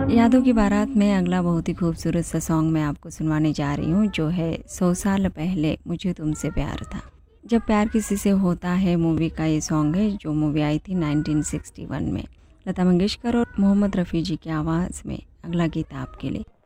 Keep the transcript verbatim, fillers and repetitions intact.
यादों की बारात में अगला बहुत ही खूबसूरत सा सॉन्ग मैं आपको सुनवाने जा रही हूँ, जो है सौ साल पहले मुझे तुमसे प्यार था। जब प्यार किसी से होता है मूवी का ये सॉन्ग है, जो मूवी आई थी नाइनटीन सिक्सटी वन में। लता मंगेशकर और मोहम्मद रफ़ी जी की आवाज़ में अगला गीत आपके लिए।